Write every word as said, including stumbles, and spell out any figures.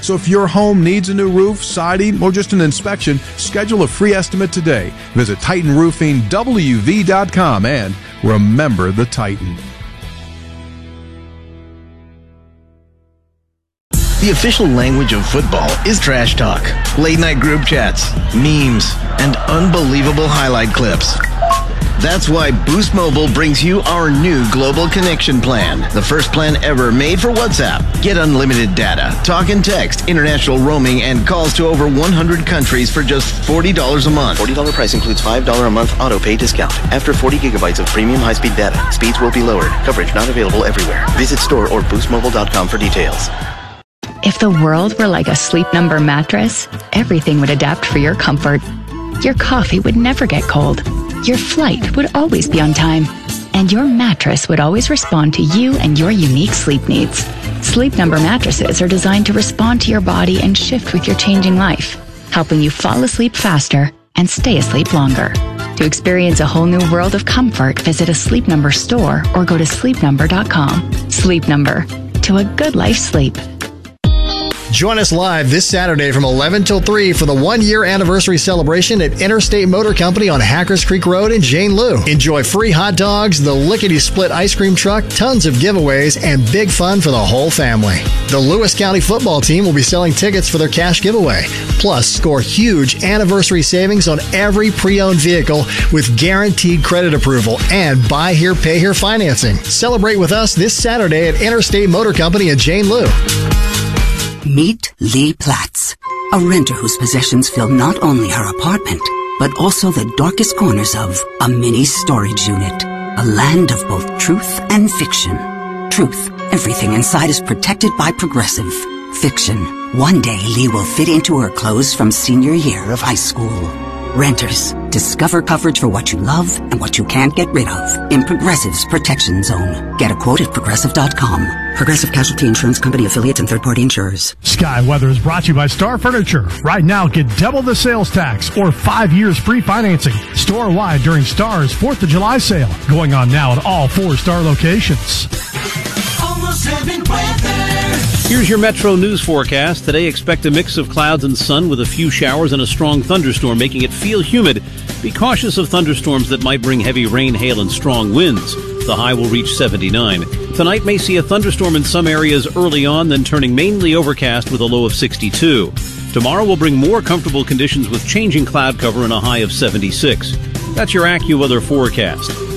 So if your home needs a new roof, siding, or just an inspection, schedule a free estimate today. Visit Titan Roofing W V dot com and remember the Titan. The official language of football is trash talk, late-night group chats, memes, and unbelievable highlight clips. That's why Boost Mobile brings you our new Global Connection Plan, the first plan ever made for WhatsApp. Get unlimited data, talk and text, international roaming, and calls to over one hundred countries for just forty dollars a month. forty dollars price includes five dollars a month auto-pay discount. After forty gigabytes of premium high-speed data, speeds will be lowered. Coverage not available everywhere. Visit store or boost mobile dot com for details. If the world were like a Sleep Number mattress, everything would adapt for your comfort. Your coffee would never get cold. Your flight would always be on time. And your mattress would always respond to you and your unique sleep needs. Sleep Number mattresses are designed to respond to your body and shift with your changing life, helping you fall asleep faster and stay asleep longer. To experience a whole new world of comfort, visit a Sleep Number store or go to sleep number dot com. Sleep Number. To a good life sleep. Join us live this Saturday from eleven till three for the one-year anniversary celebration at Interstate Motor Company on Hackers Creek Road in Jane Lou. Enjoy free hot dogs, the lickety-split ice cream truck, tons of giveaways, and big fun for the whole family. The Lewis County football team will be selling tickets for their cash giveaway. Plus, score huge anniversary savings on every pre-owned vehicle with guaranteed credit approval and buy here, pay here financing. Celebrate with us this Saturday at Interstate Motor Company in Jane Lou. Meet Lee Platts, a renter whose possessions fill not only her apartment, but also the darkest corners of a mini storage unit. A land of both truth and fiction. Truth, everything inside is protected by Progressive. Fiction, one day Lee will fit into her clothes from senior year of high school. Renters, discover coverage for what you love and what you can't get rid of in Progressive's Protection Zone. Get a quote at progressive dot com. Progressive Casualty Insurance Company affiliates and third-party insurers. Sky Weather is brought to you by Star Furniture. Right now, get double the sales tax or five years free financing store-wide during Star's fourth of July sale. Going on now at all four Star locations. Almost Heaven weather. Here's your Metro News forecast. Today, expect a mix of clouds and sun with a few showers and a strong thunderstorm, making it feel humid. Be cautious of thunderstorms that might bring heavy rain, hail, and strong winds. The high will reach seventy-nine. Tonight may see a thunderstorm in some areas early on, then turning mainly overcast with a low of sixty-two. Tomorrow will bring more comfortable conditions with changing cloud cover and a high of seventy-six. That's your AccuWeather forecast.